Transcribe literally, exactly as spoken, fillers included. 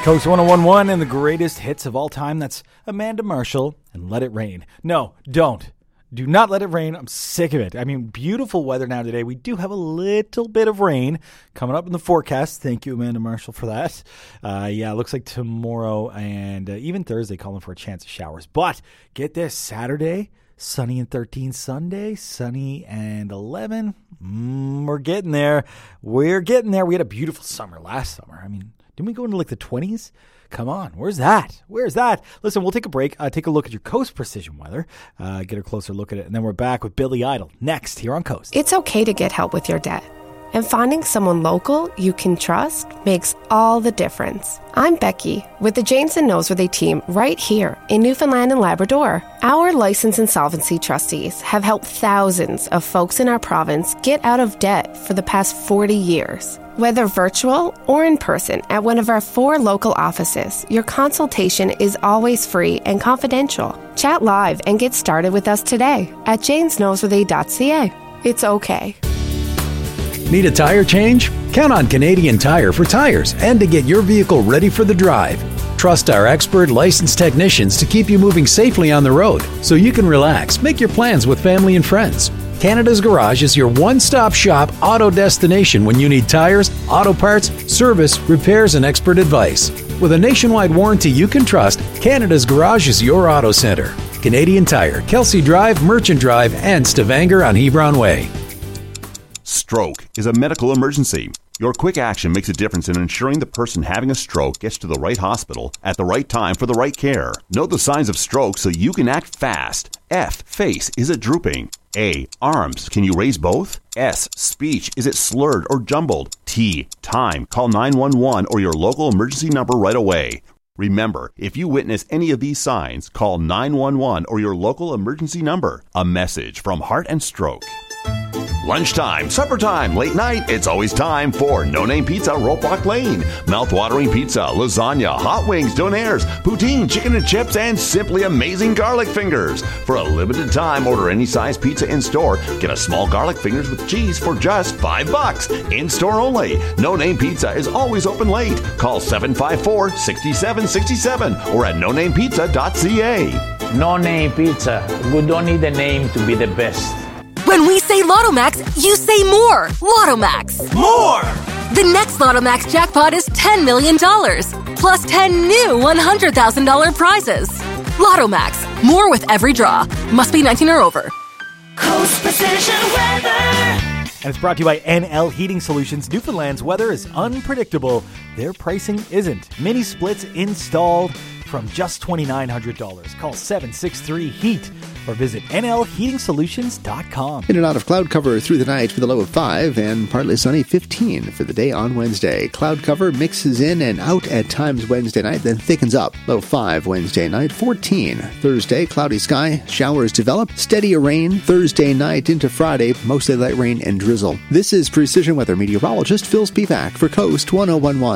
Coast one oh one point one and the greatest hits of all time. That's Amanda Marshall and Let It Rain. No, don't. Do not let it rain. I'm sick of it. I mean, beautiful weather now today. We do have a little bit of rain coming up in the forecast. Thank you, Amanda Marshall, for that. Uh, yeah, it looks like tomorrow and uh, even Thursday calling for a chance of showers. But get this, Saturday, sunny and thirteen. Sunday, sunny and eleven. Mm, we're getting there. We're getting there. We had a beautiful summer last summer. I mean, didn't we go into like the twenties? Come on, where's that? Where's that? Listen, we'll take a break, uh, take a look at your Coast Precision weather, uh, get a closer look at it, and then we're back with Billy Idol next here on Coast. It's okay to get help with your debt. And finding someone local you can trust makes all the difference. I'm Becky with the Janes and Noseworthy team right here in Newfoundland and Labrador. Our licensed insolvency trustees have helped thousands of folks in our province get out of debt for the past forty years. Whether virtual or in person at one of our four local offices, your consultation is always free and confidential. Chat live and get started with us today at janes noseworthy dot c a. It's okay. Need a tire change? Count on Canadian Tire for tires and to get your vehicle ready for the drive. Trust our expert licensed technicians to keep you moving safely on the road so you can relax, make your plans with family and friends. Canada's Garage is your one-stop shop auto destination when you need tires, auto parts, service, repairs, and expert advice. With a nationwide warranty you can trust, Canada's Garage is your auto center. Canadian Tire, Kelsey Drive, Merchant Drive, and Stavanger on Hebron Way. Stroke is a medical emergency. Your quick action makes a difference in ensuring the person having a stroke gets to the right hospital at the right time for the right care. Know the signs of stroke so you can act fast. F. Face. Is it drooping? A. Arms. Can you raise both? S. Speech. Is it slurred or jumbled? T. Time. Call nine one one or your local emergency number right away. Remember, if you witness any of these signs, call nine one one or your local emergency number. A message from Heart and Stroke. Lunchtime, supper time, late night, it's always time for No Name Pizza, Rope Walk Lane. Mouth-watering pizza, lasagna, hot wings, donaires, poutine, chicken and chips, and simply amazing garlic fingers. For a limited time, order any size pizza in-store. Get a small garlic fingers with cheese for just five bucks. In-store only. No Name Pizza is always open late. Call seven five four, six seven six seven or at no name pizza dot c a. No Name Pizza. We don't need a name to be the best. When we say Lotto Max, you say more. Lotto Max. More! The next Lotto Max jackpot is ten million dollars, plus ten new one hundred thousand dollars prizes. Lotto Max. More with every draw. Must be nineteen or over. Coast Precision Weather. And it's brought to you by N L Heating Solutions. Newfoundland's weather is unpredictable. Their pricing isn't. Mini splits installed from just two thousand nine hundred dollars. Call seven six three HEAT or visit N L heating solutions dot com. In and out of cloud cover through the night with a low of five and partly sunny fifteen for the day on Wednesday. Cloud cover mixes in and out at times Wednesday night, then thickens up. Low five Wednesday night, fourteen. Thursday, cloudy sky, showers develop, steadier rain. Thursday night into Friday, mostly light rain and drizzle. This is Precision Weather meteorologist Phil Spivak for Coast one oh one point one.